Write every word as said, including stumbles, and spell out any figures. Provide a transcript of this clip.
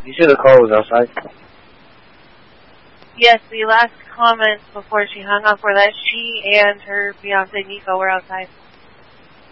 You said the car was outside? Yes, the last comments before she hung up were that she and her fiancé Nico were outside.